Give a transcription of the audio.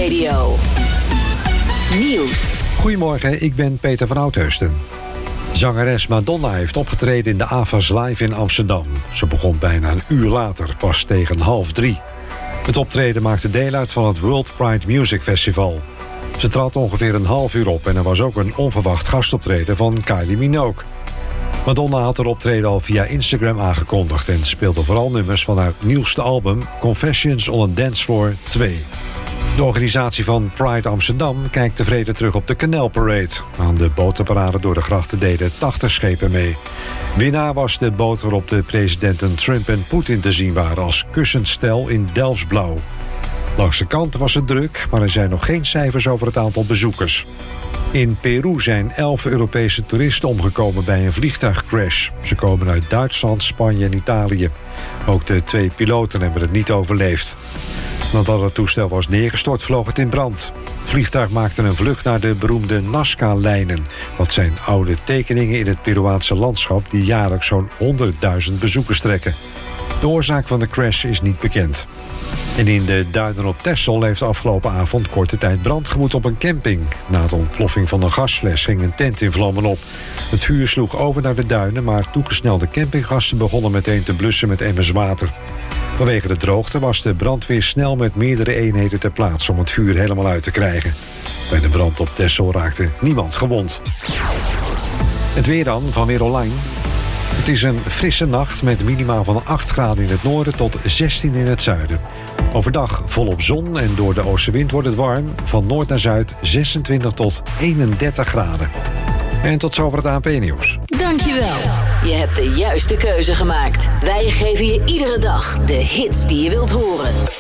Radio. Nieuws. Goedemorgen, ik ben Peter van Oudheusden. Zangeres Madonna heeft opgetreden in de AVAS Live in Amsterdam. Ze begon bijna een uur later, pas tegen 2:30. Het optreden maakte deel uit van het World Pride Music Festival. Ze trad ongeveer een half uur op en er was ook een onverwacht gastoptreden van Kylie Minogue. Madonna had haar optreden al via Instagram aangekondigd en speelde vooral nummers van haar nieuwste album Confessions on a Dance Floor 2. De organisatie van Pride Amsterdam kijkt tevreden terug op de Canal Parade. Aan de botenparade door de grachten deden 80 schepen mee. Winnaar was de boot waarop de presidenten Trump en Poetin te zien waren als kussend stel in Delftsblauw. Langs de kant was het druk, maar er zijn nog geen cijfers over het aantal bezoekers. In Peru zijn 11 Europese toeristen omgekomen bij een vliegtuigcrash. Ze komen uit Duitsland, Spanje en Italië. Ook de 2 piloten hebben het niet overleefd. Nadat het toestel was neergestort, vloog het in brand. Het vliegtuig maakte een vlucht naar de beroemde Nazca-lijnen. Dat zijn oude tekeningen in het Peruaanse landschap die jaarlijks zo'n 100.000 bezoekers trekken. De oorzaak van de crash is niet bekend. En in de duinen op Texel heeft afgelopen avond korte tijd brand gewoed op een camping. Na de ontploffing van een gasfles ging een tent in vlammen op. Het vuur sloeg over naar de duinen, maar toegesnelde campinggasten begonnen meteen te blussen met emmers water. Vanwege de droogte was de brandweer snel met meerdere eenheden ter plaatse om het vuur helemaal uit te krijgen. Bij de brand op Texel raakte niemand gewond. Het weer dan, van Weer Online. Het is een frisse nacht met minimaal van 8 graden in het noorden tot 16 in het zuiden. Overdag volop zon en door de oostenwind wordt het warm. Van noord naar zuid 26 tot 31 graden. En tot zover het ANP-nieuws. Dankjewel. Je hebt de juiste keuze gemaakt. Wij geven je iedere dag de hits die je wilt horen.